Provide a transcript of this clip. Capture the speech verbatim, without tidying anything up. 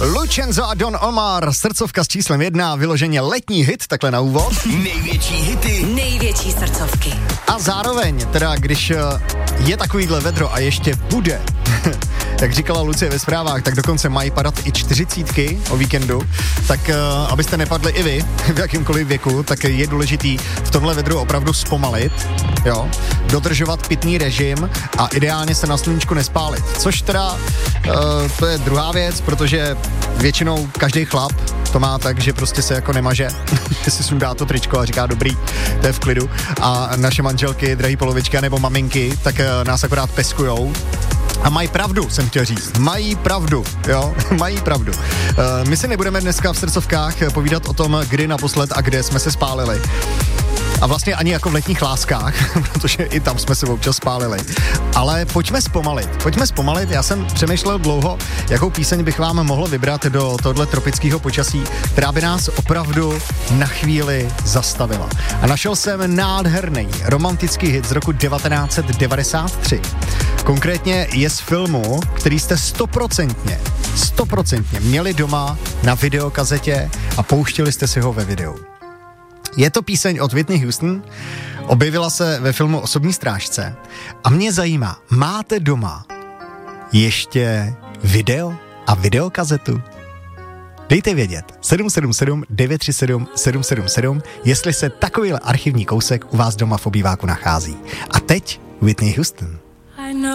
Lucenzo a Don Omar, srdcovka s číslem jedna, vyloženě letní hit, takhle na úvod. Největší hity, největší srdcovky. A zároveň, teda když je takovýhle vedro a ještě bude, jak říkala Lucie ve zprávách, tak dokonce mají padat i čtyřicítky o víkendu, tak uh, abyste nepadli i vy v jakýmkoliv věku, tak je důležitý v tomhle vedru opravdu zpomalit, jo, dodržovat pitný režim a ideálně se na sluníčku nespálit, což teda uh, to je druhá věc, protože většinou každý chlap to má tak, že prostě se jako nemaže, že si sundá to tričko a říká dobrý, to je v klidu a naše manželky, drahý polovičky nebo maminky, tak uh, nás akorát peskujou. A mají pravdu, jsem chtěl říct. Mají pravdu, jo, mají pravdu. Uh, my si nebudeme dneska v srdcovkách povídat o tom, kdy naposled a kde jsme se spálili. A vlastně ani jako v letních láskách, protože i tam jsme se občas spálili. Ale pojďme zpomalit, pojďme zpomalit. Já jsem přemýšlel dlouho, jakou píseň bych vám mohl vybrat do tohle tropického počasí, která by nás opravdu na chvíli zastavila. A našel jsem nádherný romantický hit z roku devatenáct set devadesát tři. Konkrétně je z filmu, který jste stoprocentně, stoprocentně měli doma na videokazetě a pouštěli jste si ho ve videu. Je to píseň od Whitney Houston, objevila se ve filmu Osobní strážce a mě zajímá, máte doma ještě video a videokazetu? Dejte vědět, sedm sedm sedm devět tři sedm sedm sedm sedm, jestli se takovýhle archivní kousek u vás doma v obýváku nachází. A teď Whitney Houston.